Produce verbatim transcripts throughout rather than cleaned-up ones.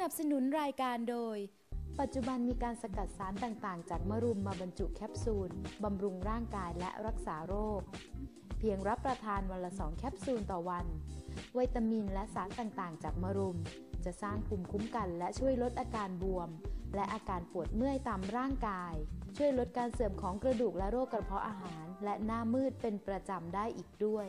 นับสนุนรายการโดยปัจจุบันมีการสกัดสารต่างๆจากมะรุมมาบรรจุแคปซูลบำรุงร่างกายและรักษาโรคเพียงรับประทานวันละสองแคปซูลต่อวันวิตามินและสารต่างๆจากมะรุมจะสร้างภูมิคุ้มกันและช่วยลดอาการบวมและอาการปวดเมื่อยตามร่างกายช่วยลดการเสื่อมของกระดูกและโรคกระเพาะอาหารและหน้ามืดเป็นประจำได้อีกด้วย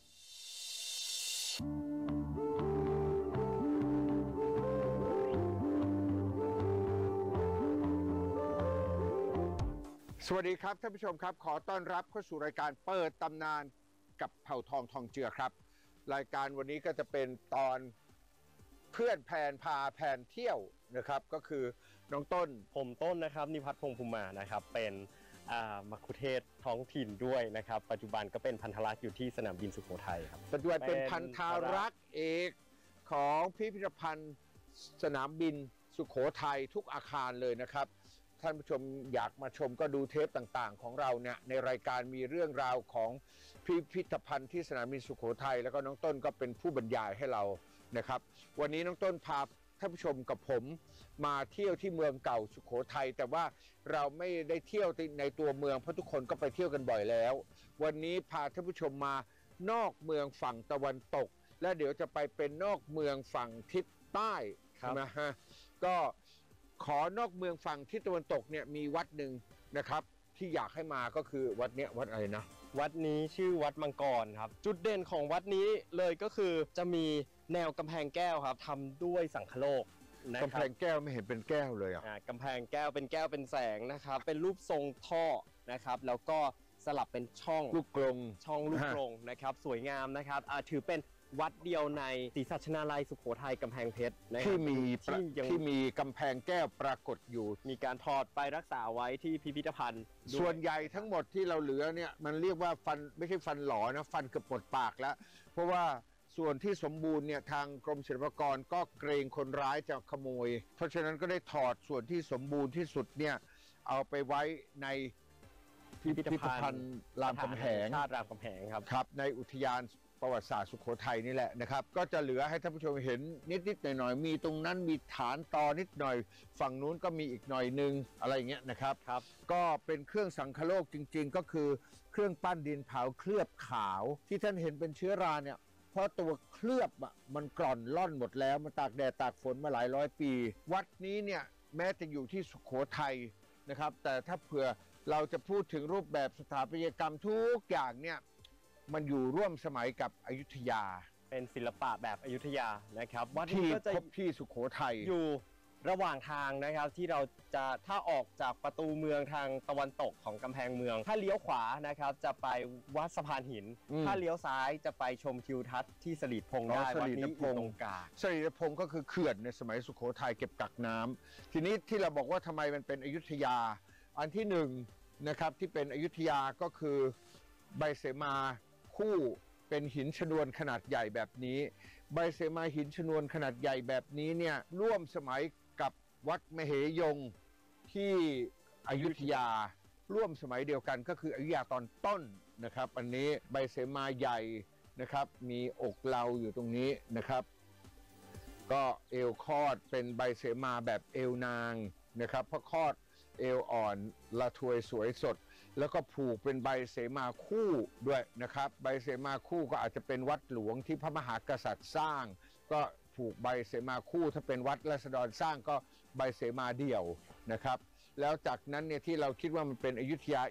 สวัสดีครับท่านผู้ชมครับขอต้อนรับเข้าสู่รายการเปิดตำนานกับเผ่าทองทองเจือครับรายการวันนี้ก็จะเป็นตอนเพื่อนแพนพาแพนเที่ยวนะครับก็คือน้องต้นผมต้นนะครับนิพัฒน์พงษ์ภูมิมานะครับเป็นมัคคุเทศก์ท้องถิ่นด้วยนะครับปัจจุบันก็เป็นพันธรักษ์อยู่ที่สนามบินสุโขทัยครับปัจจุบันเป็นพันธรักษ์เอกของพิพิธภัณฑ์สนามบินสุโขทัยทุกอาคารเลยนะครับท่านผู้ชมอยากมาชมก็ดูเทปต่างๆของเราเนี่ยในรายการมีเรื่องราวของพิพิธภัณฑ์ที่สนามบินสุโขทัยแล้วก็น้องต้นก็เป็นผู้บรรยายให้เรานะครับวันนี้น้องต้นพาท่านผู้ชมกับผมมาเที่ยวที่เมืองเก่าสุโขทัยแต่ว่าเราไม่ได้เที่ยวในตัวเมืองเพราะทุกคนก็ไปเที่ยวกันบ่อยแล้ววันนี้พาท่านผู้ชมมานอกเมืองฝั่งตะวันตกและเดี๋ยวจะไปเป็นนอกเมืองฝั่งทิศใต้นะฮะก็ขอนอกเมืองฝั่งทิศตะวันตกเนี่ยมีวัดหนึ่งนะครับที่อยากให้มาก็คือวัดเนี้ยวัดอะไรนะวัดนี้ชื่อวัดมังกรครับจุดเด่นของวัดนี้เลยก็คือจะมีแนวกำแพงแก้วครับทำด้วยสังคโลกกำแพงแก้วไม่เห็นเป็นแก้วเลยอ่ะกำแพงแก้วเป็นแก้วเป็นแสงนะครับเป็นรูปทรงท่อนะครับแล้วก็สลับเป็นช่องลูกกลงช่องลูกกลงนะครับสวยงามนะครับถือเป็นวัดเดียวในศรีสัชนาลัยสุโขทัยกำแพงเพชรที่มีที่มีกำแพงแก้วปรากฏอยู่มีการถอดไปรักษาไว้ที่พิพิธภัณฑ์ส่วนใหญ่ทั้งหมดที่เราเหลือเนี่ยมันเรียกว่าฟันไม่ใช่ฟันหลอนะฟันเกือบหมดปากแล้วเพราะว่าส่วนที่สมบูรณ์เนี่ยทางกรมศิลปากรก็เกรงคนร้ายจะขโมยเพราะฉะนั้นก็ได้ถอดส่วนที่สมบูรณ์ที่สุดเนี่ยเอาไปไว้ในพิพิธภัณฑ์รามคำแหงชาติรามคำแหงครับครับในอุทยานประวัติศาสตร์สุโขทัยนี่แหละนะครับก็จะเหลือให้ท่านผู้ชมเห็นนิดๆหน่อยๆมีตรงนั้นมีฐานตอนิดหน่อยฝั่งนู้นก็มีอีกหน่อยนึงอะไรอย่างเงี้ยนะครับครับก็เป็นเครื่องสังคโลกจริงๆก็คือเครื่องปั้นดินเผาเคลือบขาวที่ท่านเห็นเป็นเชื้อราเนี่ยเพราะตัวเคลือบอ่ะมันกร่อนล่อนหมดแล้วมันตากแดดตากฝนมาหลายร้อยปีวัดนี้เนี่ยแม้จะอยู่ที่สุโขทัยนะครับแต่ถ้าเผื่อเราจะพูดถึงรูปแบบสถาปัตยกรรมทุกอย่างเนี่ยมันอยู่ร่วมสมัยกับอยุธยาเป็นศิลปะแบบอยุธยานะครับวัดนี้ก็จะพบที่สุโขทัยอยู่ระหว่างทางนะครับที่เราจะถ้าออกจากประตูเมืองทางตะวันตกของกำแพงเมืองถ้าเลี้ยวขวานะครับจะไปวัดสะพานหินถ้าเลี้ยวซ้ายจะไปชมทิวทัศน์ที่สลีดพงได้วัดนี้อยู่ตรงกลางสลีดพงก็คือเขื่อนในสมัยสุโขทัยเก็บกักน้ำทีนี้ที่เราบอกว่าทำไมมันเป็นอยุธยาอันที่หนึ่งนะครับที่เป็นอยุธยาก็คือใบเสมาคู่เป็นหินชนวนขนาดใหญ่แบบนี้ใบเสมาหินชนวนขนาดใหญ่แบบนี้เนี่ยร่วมสมัยกับวัดมเหยงที่อยุธยาร่วมสมัยเดียวกันก็คืออยุธยาตอนต้นนะครับอันนี้ใบเสมาใหญ่นะครับมีอกเลาอยู่ตรงนี้นะครับก็เอวคอดเป็นใบเสมาแบบเอวนางนะครับเพราะคอดเอวอ่อนละทวยสวยสดแล้วก็ผูกเป็นใบเสมาคู่ด้วยนะครับใบเสมาคู่ก็อาจจะเป็นวัดหลวงที่พระมหากษัตริย์สร้างก็ผูกใบเสมาคู่ถ้าเป็นวัดราษฎรสร้างก็ใบเสมาเดี่ยวนะครับแล้วจากนั้นเนี่ยที่เราคิดว่ามันเป็นอยุธยา